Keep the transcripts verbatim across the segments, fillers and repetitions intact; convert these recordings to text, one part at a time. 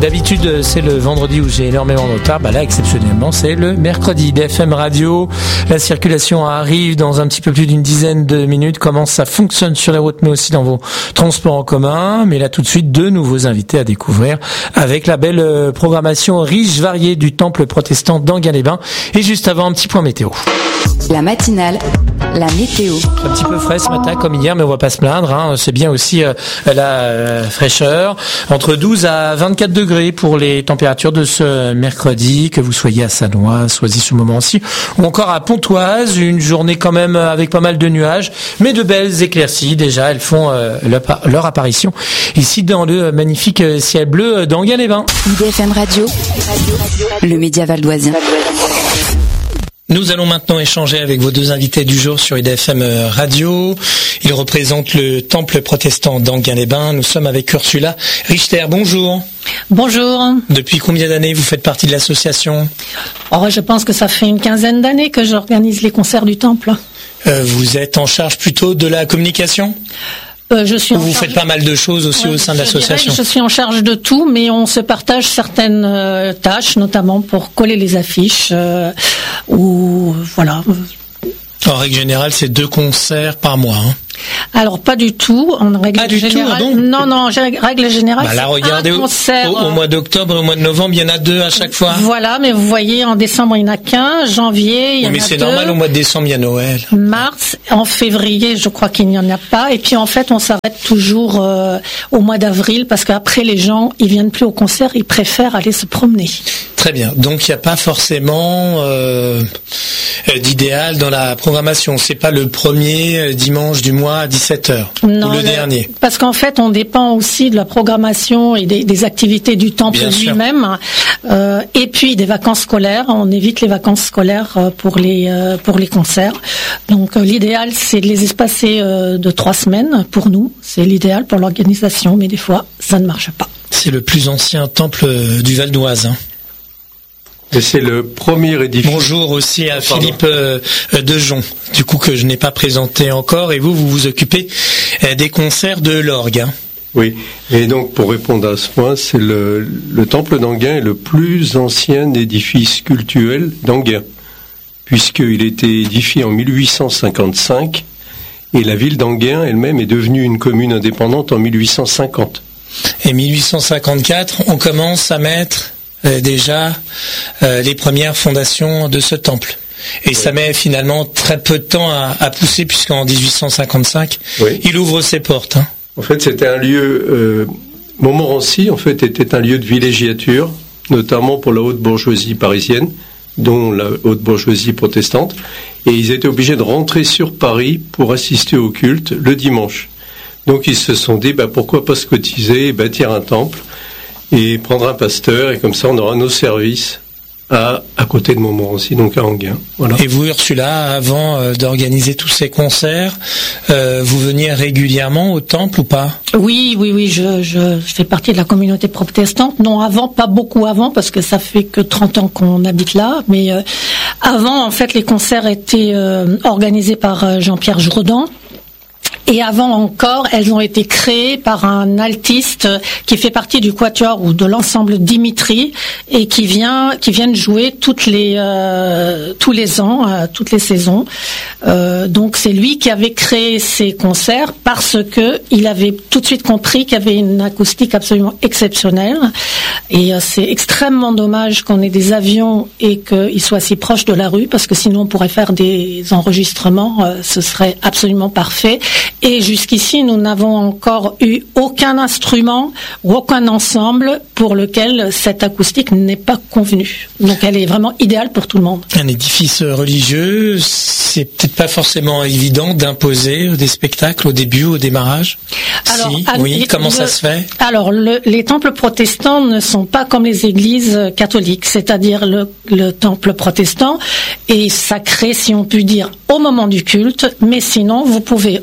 D'habitude, c'est le vendredi où j'ai énormément de retard. Bah là, exceptionnellement, c'est le mercredi. D F M Radio, la circulation arrive dans un petit peu plus d'une dizaine de minutes. Comment ça fonctionne sur les routes, mais aussi dans vos transports en commun. Mais là, tout de suite, deux nouveaux invités à découvrir avec la belle programmation riche, variée du temple protestant d'Enghien-les-Bains. Et juste avant, un petit point météo. La matinale, la météo. Un petit peu frais ce matin comme hier, mais on va pas se plaindre, hein. C'est bien aussi euh, la euh, fraîcheur. Entre douze à vingt-quatre degrés pour les températures de ce mercredi, que vous soyez à Sannois, Soisy-sous-Montmorency, ou encore à Pontoise. Une journée quand même avec pas mal de nuages, mais de belles éclaircies. Déjà, elles font euh, leur, leur apparition ici dans le magnifique ciel bleu d'Enghien-les-Bains. D F M Radio, le média valdoisien. Nous allons maintenant échanger avec vos deux invités du jour sur I D F M Radio. Ils représentent le temple protestant d'Enghien-les-Bains. Nous sommes avec Ursula Richter. Bonjour. Bonjour. Depuis combien d'années vous faites partie de l'association ? Oh, je pense que ça fait une quinzaine d'années que j'organise les concerts du temple. Euh, vous êtes en charge plutôt de la communication ? Euh, je suis en vous charge... faites pas mal de choses aussi ouais, au sein de l'association. Je suis en charge de tout, mais on se partage certaines euh, tâches, notamment pour coller les affiches euh, ou voilà. En règle générale, c'est deux concerts par mois. Hein. Alors pas du tout, en règle pas du générale. Tout, non, non, règle générale. Bah là, regardez, un concert, au, au mois d'octobre et au mois de novembre, il y en a deux à chaque fois. Voilà, mais vous voyez, en décembre, il n'y en a qu'un. Janvier, il y oui, en a deux. Mais c'est normal, au mois de décembre, il y a Noël. Mars, en février, je crois qu'il n'y en a pas. Et puis en fait, on s'arrête toujours euh, au mois d'avril parce qu'après, les gens, ils viennent plus au concert, ils préfèrent aller se promener. Très bien. Donc il n'y a pas forcément euh, d'idéal dans la programmation. C'est pas le premier dimanche du mois à dix-sept heures non, ou le, le dernier. Parce qu'en fait, on dépend aussi de la programmation et des, des activités du temple Bien lui-même, euh, et puis des vacances scolaires. On évite les vacances scolaires pour les euh, pour les concerts. Donc euh, l'idéal, c'est de les espacer euh, de trois semaines pour nous. C'est l'idéal pour l'organisation, mais des fois, ça ne marche pas. C'est le plus ancien temple du Val d'Oise. Hein. Et c'est le premier édifice. Bonjour aussi à Pardon. Philippe euh, Dejon, du coup que je n'ai pas présenté encore. Et vous, vous vous occupez euh, des concerts de l'orgue. Hein. Oui, et donc pour répondre à ce point, c'est le, le temple d'Enghien est le plus ancien édifice cultuel d'Enghien, puisqu'il a été édifié en mille huit cent cinquante-cinq, et la ville d'Enghien elle-même est devenue une commune indépendante en mille huit cent cinquante. Et mille huit cent cinquante-quatre, on commence à mettre... Euh, déjà euh, les premières fondations de ce temple. Et oui. Ça met finalement très peu de temps à, à pousser, puisqu'en dix-huit cent cinquante-cinq, oui. Il ouvre ses portes. Hein. En fait, c'était un lieu... Euh, Montmorency, en fait, était un lieu de villégiature, notamment pour la haute bourgeoisie parisienne, dont la haute bourgeoisie protestante. Et ils étaient obligés de rentrer sur Paris pour assister au culte le dimanche. Donc ils se sont dit, bah, pourquoi pas se cotiser et bâtir un temple et prendre un pasteur, et comme ça on aura nos services à, à côté de Montmorency, donc à Enghien. Voilà. Et vous, Ursula, avant euh, d'organiser tous ces concerts, euh, vous veniez régulièrement au temple ou pas ? Oui, oui, oui, je, je, je fais partie de la communauté protestante. Non, avant, pas beaucoup avant, parce que ça fait que trente ans qu'on habite là, mais euh, avant, en fait, les concerts étaient euh, organisés par euh, Jean-Pierre Jourdan. Et avant encore, elles ont été créées par un altiste qui fait partie du quatuor ou de l'ensemble Dimitri et qui vient, qui viennent jouer toutes les, euh, tous les ans, euh, toutes les saisons. Euh, donc c'est lui qui avait créé ces concerts parce que il avait tout de suite compris qu'il y avait une acoustique absolument exceptionnelle. Et euh, c'est extrêmement dommage qu'on ait des avions et qu'ils soient si proches de la rue, parce que sinon on pourrait faire des enregistrements, euh, ce serait absolument parfait. Et jusqu'ici, nous n'avons encore eu aucun instrument ou aucun ensemble pour lequel cette acoustique n'est pas convenue. Donc elle est vraiment idéale pour tout le monde. Un édifice religieux, c'est peut-être pas forcément évident d'imposer des spectacles au début, au démarrage. Alors, si, à, oui, le, comment ça se fait ? Alors, le, les temples protestants ne sont pas comme les églises catholiques, c'est-à-dire le, le temple protestant est sacré, si on peut dire, au moment du culte, mais sinon, vous pouvez organiser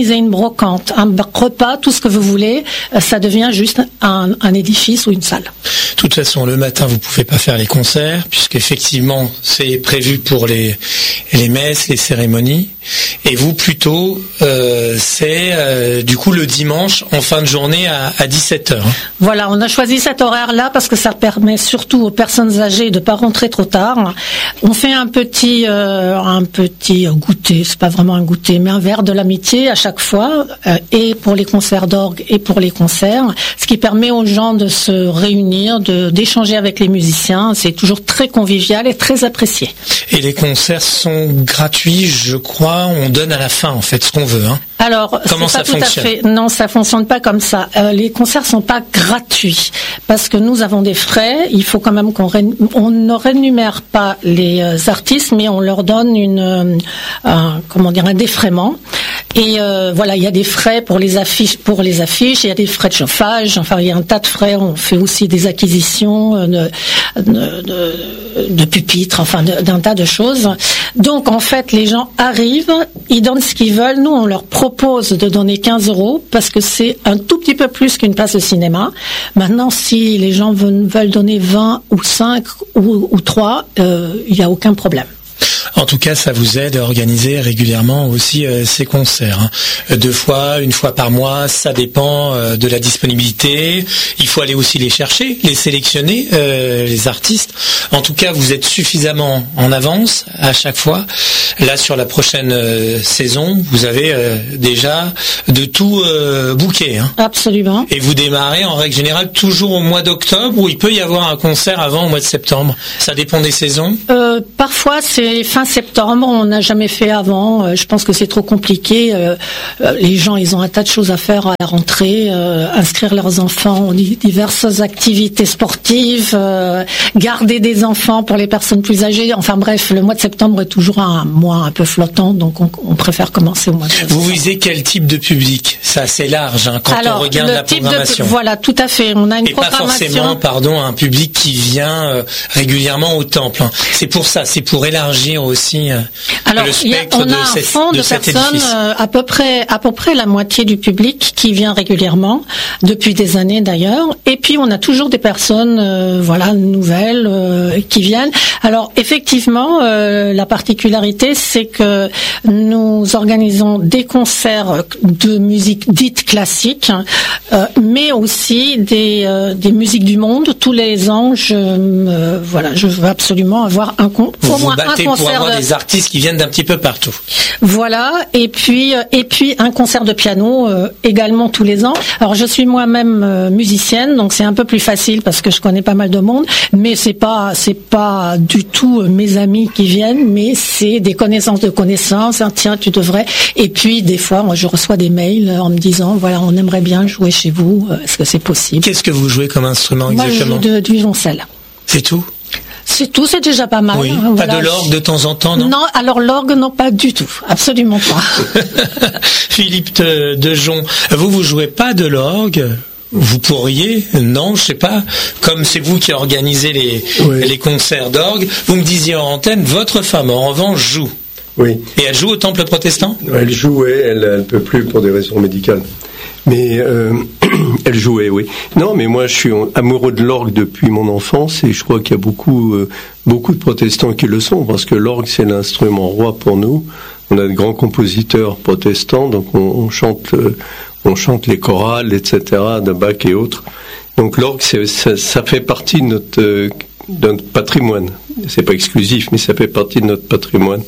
organisez une brocante, un repas, tout ce que vous voulez, ça devient juste un, un édifice ou une salle. De toute façon, le matin, vous pouvez pas faire les concerts, puisqu'effectivement, c'est prévu pour les, les messes, les cérémonies. Et vous, plutôt, euh, c'est euh, du coup le dimanche, en fin de journée, à, à dix-sept heures. Voilà, on a choisi cet horaire-là parce que ça permet surtout aux personnes âgées de pas rentrer trop tard. On fait un petit, euh, un petit goûter, c'est pas vraiment un goûter, mais un verre de l'amitié à chaque fois, euh, et pour les concerts d'orgue et pour les concerts, ce qui permet aux gens de se réunir, de, d'échanger avec les musiciens. C'est toujours très convivial et très apprécié. Et les concerts sont gratuits, je crois. On donne à la fin, en fait, ce qu'on veut. Hein. Alors, comment c'est ça pas fonctionne ? Tout à fait. Non, ça fonctionne pas comme ça. Euh, les concerts sont pas gratuits parce que nous avons des frais. Il faut quand même qu'on ré... on ne rémunère pas les euh, artistes, mais on leur donne une, euh, un, comment dire, un défraiement. Et euh, voilà, il y a des frais pour les affiches, pour les affiches. Il y a des frais de chauffage. Enfin, il y a un tas de frais. On fait aussi des acquisitions de, de, de, de pupitres, enfin, de, d'un tas de choses. Donc, en fait, les gens arrivent, ils donnent ce qu'ils veulent. Nous, on leur propose de donner quinze euros parce que c'est un tout petit peu plus qu'une place de cinéma. Maintenant, si les gens veulent, veulent donner vingt ou cinq ou, ou trois, euh, il n'y a aucun problème. En tout cas, ça vous aide à organiser régulièrement aussi euh, ces concerts. Hein. Deux fois, une fois par mois, ça dépend euh, de la disponibilité. Il faut aller aussi les chercher, les sélectionner, euh, les artistes. En tout cas, vous êtes suffisamment en avance à chaque fois. Là, sur la prochaine euh, saison, vous avez euh, déjà de tout euh, booké. Hein. Absolument. Et vous démarrez en règle générale toujours au mois d'octobre, ou il peut y avoir un concert avant au mois de septembre. Ça dépend des saisons. Euh, parfois, c'est fin septembre, on n'a jamais fait avant. Euh, je pense que c'est trop compliqué. Euh, euh, les gens, ils ont un tas de choses à faire à la rentrée, euh, inscrire leurs enfants en diverses activités sportives, euh, garder des enfants pour les personnes plus âgées. Enfin bref, le mois de septembre est toujours un mois un peu flottant, donc on, on préfère commencer au mois de septembre. Vous visez quel type de public ? C'est assez large hein, quand Alors, on regarde la programmation. De, voilà, tout à fait. On a une Et programmation. pas forcément, pardon, un public qui vient euh, régulièrement au temple. Hein. C'est pour ça, c'est pour élargir aussi euh, Alors, le spectre y a, on de, a un cette, fonds de, de cet personnes, édifice. Euh, à peu près, à peu près la moitié du public qui vient régulièrement, depuis des années d'ailleurs. Et puis on a toujours des personnes, euh, voilà, nouvelles euh, qui viennent. Alors effectivement, euh, la particularité, c'est que nous organisons des concerts de musique dite classique, euh, mais aussi des euh, des musiques du monde. Tous les ans, je, euh, voilà, je veux absolument avoir un con, vous au moins vous battez un concert pour avoir de... des artistes qui viennent d'un petit peu partout. Voilà, et puis et puis un concert de piano euh, également tous les ans. Alors je suis moi-même euh, musicienne, donc c'est un peu plus facile parce que je connais pas mal de monde, mais c'est pas c'est pas du tout euh, mes amis qui viennent, mais c'est des connaissances de connaissances. Hein, tiens, tu devrais. Et puis des fois, moi je reçois des mails en me disant voilà, on aimerait bien jouer chez vous. Est-ce que c'est possible? Qu'est-ce que vous jouez comme instrument exactement? Moi, je joue de, du violoncelle. C'est tout? C'est tout, c'est déjà pas mal. Oui, Hein, pas voilà. de l'orgue de temps en temps, non? Non, alors l'orgue, non, pas du tout. Absolument pas. Philippe de, de Jon, vous, vous jouez pas de l'orgue? Vous pourriez, non, je sais pas, comme c'est vous qui organisez les, oui. les concerts d'orgue, vous me disiez en antenne, votre femme, en revanche, joue. Oui. Et elle joue au temple protestant? Elle jouait, elle ne peut plus pour des raisons médicales. Mais euh, elle jouait, oui. Non, mais moi, je suis amoureux de l'orgue depuis mon enfance et je crois qu'il y a beaucoup, euh, beaucoup de protestants qui le sont parce que l'orgue, c'est l'instrument roi pour nous. On a de grands compositeurs protestants, donc on, on chante, euh, on chante les chorales, et cetera, de Bach et autres. Donc l'orgue, c'est, ça, ça fait partie de notre, euh, de notre patrimoine. C'est pas exclusif, mais ça fait partie de notre patrimoine.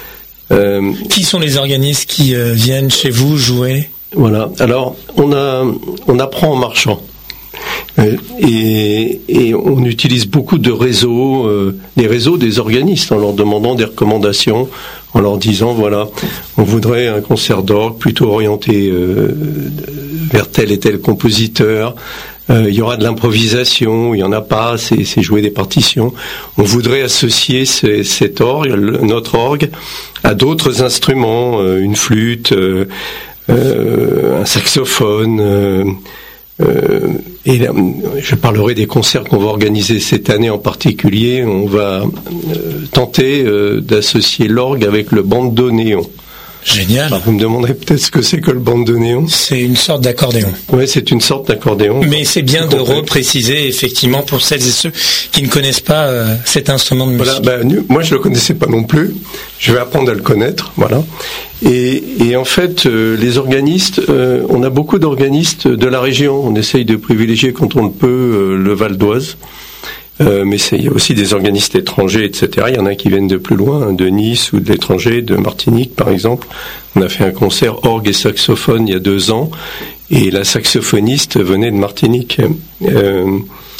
Euh, qui sont les organismes qui euh, viennent chez vous jouer? Voilà. Alors, on a, on apprend en marchant. Euh, et, et on utilise beaucoup de réseaux, euh, des réseaux des organistes, en leur demandant des recommandations, en leur disant, voilà, on voudrait un concert d'orgue plutôt orienté euh, vers tel et tel compositeur. Euh, il y aura de l'improvisation, il y en a pas, c'est, c'est jouer des partitions. On voudrait associer ces, cet orgue, notre orgue, à d'autres instruments, euh, une flûte, euh, euh, un saxophone. Euh, euh, et là, je parlerai des concerts qu'on va organiser cette année en particulier. On va euh, tenter euh, d'associer l'orgue avec le bandeau néon. Génial. Alors, vous me demanderez peut-être ce que c'est que le bandoneon. C'est une sorte d'accordéon. Oui, c'est une sorte d'accordéon. Mais c'est bien de repréciser, effectivement, pour celles et ceux qui ne connaissent pas euh, cet instrument de musique. Voilà, bah, moi je le connaissais pas non plus. Je vais apprendre à le connaître, voilà. Et, et en fait, euh, les organistes, euh, on a beaucoup d'organistes de la région. On essaye de privilégier quand on le peut euh, le Val d'Oise. Euh, mais il y a aussi des organistes étrangers, et cetera. Il y en a qui viennent de plus loin, hein, de Nice ou de l'étranger, de Martinique par exemple. On a fait un concert orgue et saxophone il y a deux ans, et la saxophoniste venait de Martinique. Euh,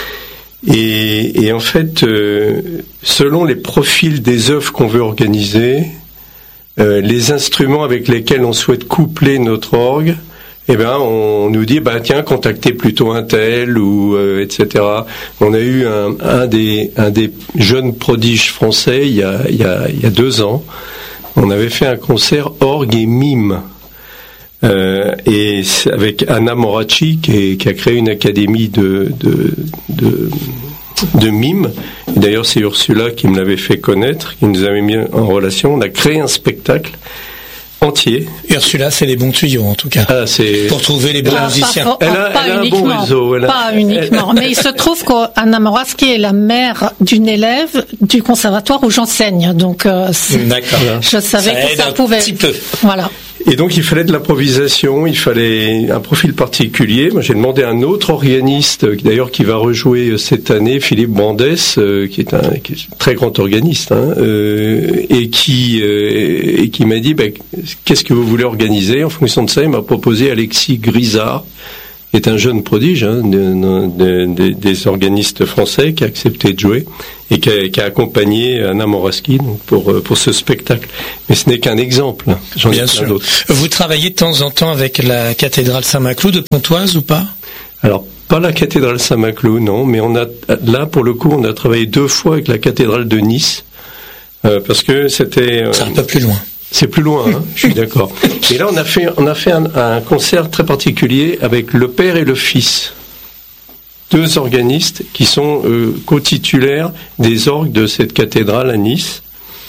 et, et en fait, euh, selon les profils des œuvres qu'on veut organiser, euh, les instruments avec lesquels on souhaite coupler notre orgue, eh ben, on nous dit, bah tiens, contactez plutôt un tel ou euh, et cetera. On a eu un, un des un des jeunes prodiges français il y a il y a il y a deux ans. On avait fait un concert orgue et mime. Euh, et avec Anna Morachi qui, est, qui a créé une académie de de de, de mime. Et d'ailleurs, c'est Ursula qui me l'avait fait connaître, qui nous avait mis en relation. On a créé un spectacle entier. Ursula, c'est les bons tuyaux, en tout cas. Ah, c'est... Pour trouver les bons Ah, musiciens. Pas, Elle a, pas elle a un uniquement, bon réseau. Elle a, pas uniquement. Mais il se trouve qu'Anna Moraski est la mère d'une élève du conservatoire où j'enseigne. Donc, euh, D'accord. je savais Ça que aide ça un pouvait. petit peu. Voilà. Et donc il fallait de l'improvisation, il fallait un profil particulier. Moi j'ai demandé à un autre organiste, d'ailleurs qui va rejouer cette année, Philippe Brandès, euh, qui, est un, qui est un très grand organiste, hein, euh, et qui euh, et qui m'a dit bah, qu'est-ce que vous voulez organiser. En fonction de ça, il m'a proposé Alexis Grisard, qui est un jeune prodige, hein, de, de, de, des organistes français, qui a accepté de jouer et qui a, qui a accompagné Anna Moraski donc pour pour ce spectacle. Mais ce n'est qu'un exemple. J'en Bien ai sûr. plein d'autres. Vous travaillez de temps en temps avec la cathédrale Saint-Maclou de Pontoise ou pas? Alors pas la cathédrale Saint-Maclou, non, mais on a là pour le coup on a travaillé deux fois avec la cathédrale de Nice euh, parce que c'était. Euh, C'est un peu plus loin. C'est plus loin, hein, je suis d'accord. Et là, on a fait, on a fait un, un concert très particulier avec le père et le fils, deux organistes qui sont euh, co-titulaires des orgues de cette cathédrale à Nice.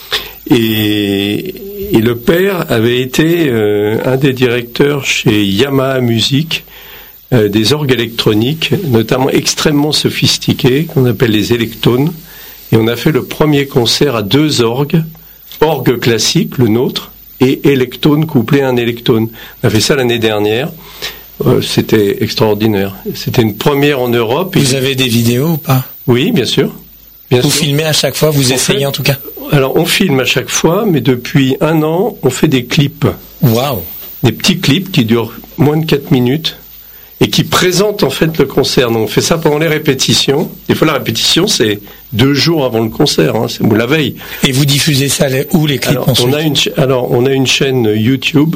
Et, et le père avait été euh, un des directeurs chez Yamaha Music euh, des orgues électroniques, notamment extrêmement sophistiqués, qu'on appelle les électones. Et on a fait le premier concert à deux orgues. Orgue classique, le nôtre, et électone couplé à un électone. On a fait ça l'année dernière. Euh, c'était extraordinaire. C'était une première en Europe. Vous et... avez des vidéos ou pas? Oui, bien sûr. Bien vous sûr. filmez à chaque fois, vous on essayez fait... en tout cas? Alors, on filme à chaque fois, mais depuis un an, on fait des clips. Waouh! Des petits clips qui durent moins de quatre minutes et qui présentent en fait le concert. Donc, on fait ça pendant les répétitions. Des fois, la répétition, c'est deux jours avant le concert, hein, c'est ou la veille. Et vous diffusez ça où les clips alors, ensuite? on a une alors on a une chaîne YouTube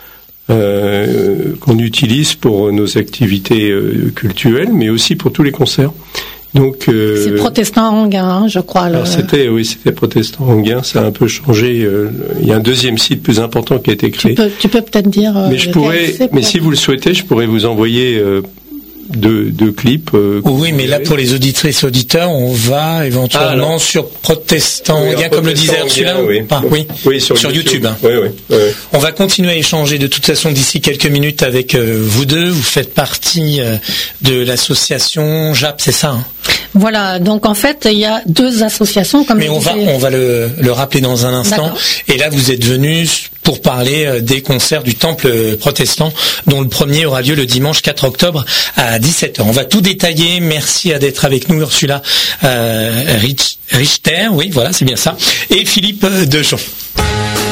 euh, qu'on utilise pour nos activités euh, culturelles, mais aussi pour tous les concerts. Donc euh, c'est protestant Anguin, hein, je crois. Alors le... c'était oui, c'était protestant Anguin. Ça a un peu changé. Euh, il y a un deuxième site plus important qui a été créé. Tu peux, tu peux peut-être dire. Euh, mais je pourrais, mais si vous le souhaitez, je pourrais vous envoyer. Euh, De, de clips. Euh, oui, mais là pour les auditrices et auditeurs, on va éventuellement ah, sur Protestant oui, Anguin, comme le disait Ursula. Oui. Ah, oui. oui, sur, sur YouTube. YouTube. Hein. Oui, oui, oui. On va continuer à échanger de toute façon d'ici quelques minutes avec euh, vous deux. Vous faites partie euh, de l'association J A P, c'est ça hein? Voilà, donc en fait, il y a deux associations. Comme mais on va, on va le, le rappeler dans un instant. D'accord. Et là, vous êtes venus pour parler des concerts du Temple protestant, dont le premier aura lieu le dimanche quatre octobre à dix-sept heures. On va tout détailler. Merci à d'être avec nous, Ursula euh, Rich, Richter. Oui, voilà, c'est bien ça. Et Philippe Dejon.